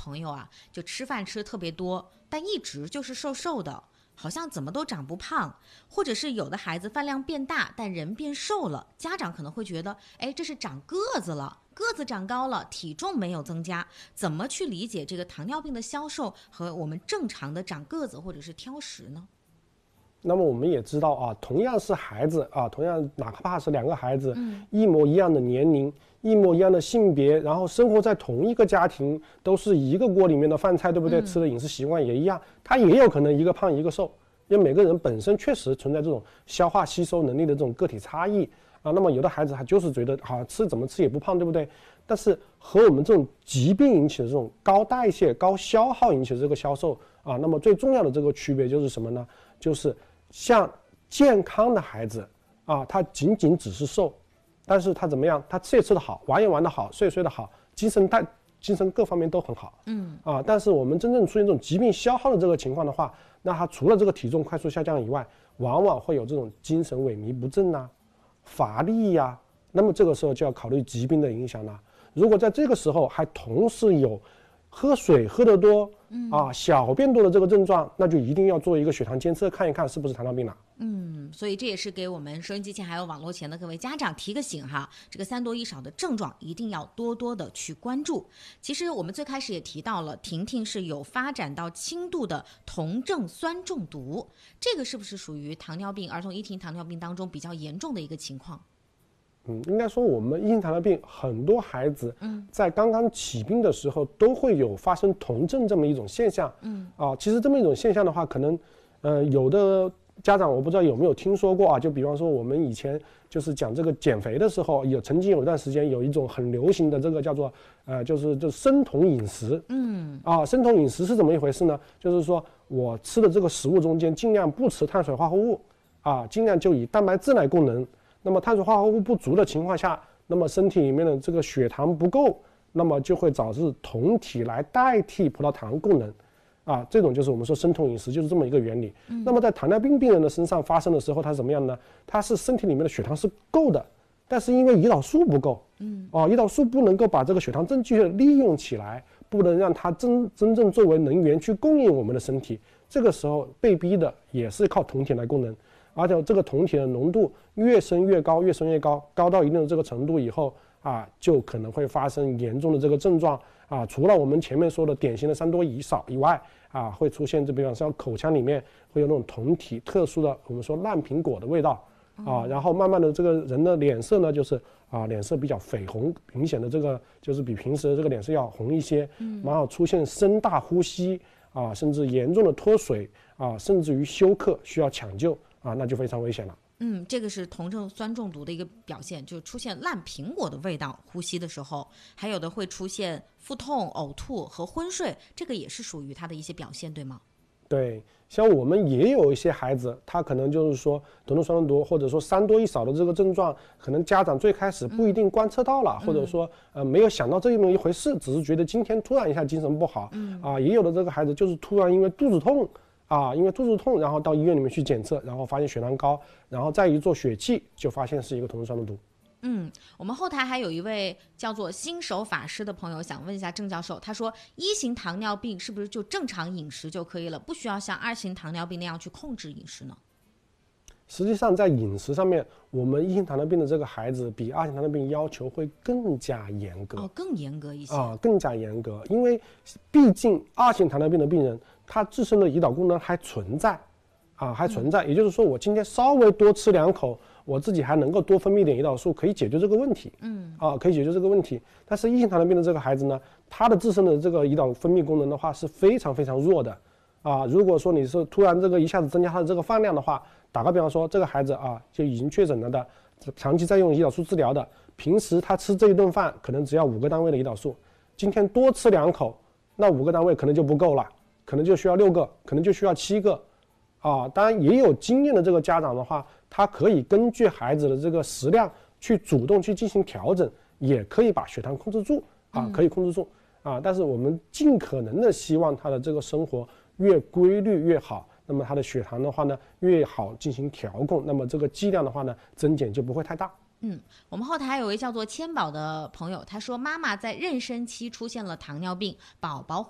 朋友啊，就吃饭吃的特别多，但一直就是瘦瘦的，好像怎么都长不胖，或者是有的孩子饭量变大，但人变瘦了，家长可能会觉得，哎，这是长个子了，个子长高了，体重没有增加，怎么去理解这个糖尿病的消瘦和我们正常的长个子或者是挑食呢？ 那么我们也知道啊，同样是孩子啊，同样哪怕是2个孩子，一模一样的年龄，一模一样的性别，然后生活在同一个家庭，都是一个锅里面的饭菜，对不对？吃的饮食习惯也一样，他也有可能一个胖一个瘦，因为每个人本身确实存在这种消化吸收能力的这种个体差异啊。那么有的孩子他就是觉得吃怎么吃也不胖，对不对？但是和我们这种疾病引起的这种高代谢、高消耗引起的这个消瘦啊，那么最重要的这个区别就是什么呢？就是像健康的孩子啊，他仅仅只是瘦，但是他怎么样？他吃也吃得好，玩也玩得好，睡也睡得好，精神各方面都很好。但是我们真正出现这种疾病消耗的这个情况的话，那他除了这个体重快速下降以外，往往会有这种精神萎靡不振啊、乏力呀。那么这个时候就要考虑疾病的影响了。如果在这个时候还同时有喝水喝得多小便多的这个症状，那就一定要做一个血糖监测，看一看是不是糖尿病了。 所以这也是给我们收音机前还有网络前的各位家长提个醒哈，这个3多1少的症状一定要多多的去关注。其实我们最开始也提到了，婷婷是有发展到轻度的酮症酸中毒，这个是不是属于糖尿病儿童一型糖尿病当中比较严重的一个情况？ 应该说我们一型糖尿病很多孩子在刚刚起病的时候都会有发生酮症这么一种现象。其实这么一种现象的话，可能有的家长我不知道有没有听说过啊，就比方说我们以前就是讲这个减肥的时候，曾经有一段时间有一种很流行的这个叫做就是生酮饮食。生酮饮食是怎么一回事呢？就是说我吃的这个食物中间尽量不吃碳水化合物尽量就以蛋白质来供能。那么碳水化合物不足的情况下，那么身体里面的这个血糖不够，那么就会导致酮体来代替葡萄糖供能这种就是我们说生酮饮食，就是这么一个原理。那么在糖尿病病人的身上发生的时候，它是怎么样呢？它是身体里面的血糖是够的，但是因为胰岛素不够，胰岛素不能够把这个血糖正确的利用起来，不能让它真正作为能源去供应我们的身体，这个时候被逼的也是靠酮体来供能。而且这个酮体的浓度越升越高，越升越高，高到一定的这个程度以后就可能会发生严重的这个症状除了我们前面说的典型的3多1少以外会出现比方说口腔里面会有那种酮体特殊的我们说烂苹果的味道然后慢慢的这个人的脸色呢就是脸色比较绯红，明显的这个就是比平时的这个脸色要红一些，然后出现声大呼吸甚至严重的脱水甚至于休克需要抢救那就非常危险了。 这个是酮症酸中毒的一个表现，就出现烂苹果的味道，呼吸的时候，还有的会出现腹痛、呕吐和昏睡，这个也是属于它的一些表现，对吗？ 对，像我们也有一些孩子，他可能就是说酮症酸中毒或者说3多1少的这个症状，可能家长最开始不一定观测到了，或者说没有想到这么一回事，只是觉得今天突然一下精神不好也有的这个孩子就是突然因为肚子痛然后到医院里面去检测，然后发现血糖高，然后再一做血气就发现是一个酮症酸中毒。 我们后台还有一位叫做新手法师的朋友想问一下郑教授，他说1型糖尿病是不是就正常饮食就可以了，不需要像2型糖尿病那样去控制饮食呢？ 实际上在饮食上面，我们1型糖尿病的这个孩子比2型糖尿病要求会更加严格更严格一些更加严格，因为毕竟2型糖尿病的病人他自身的胰岛功能还存在也就是说我今天稍微多吃2口，我自己还能够多分泌点胰岛素，可以解决这个问题可以解决这个问题。但是1型糖尿病的这个孩子呢，他的自身的这个胰岛分泌功能的话是非常非常弱的如果说你是突然这个一下子增加他的这个饭量的话，打个比方说这个孩子就已经确诊了的，长期在用胰岛素治疗的，平时他吃这一顿饭可能只要5个单位的胰岛素，今天多吃2口，那5个单位可能就不够了，可能就需要6个，可能就需要7个当然也有经验的这个家长的话，他可以根据孩子的这个食量去主动去进行调整，也可以把血糖控制住可以控制住但是我们尽可能的希望他的这个生活越规律越好，那么他的血糖的话呢越好进行调控，那么这个剂量的话呢增减就不会太大。 我们后台还有一位叫做千宝的朋友，他说妈妈在妊娠期出现了糖尿病，宝宝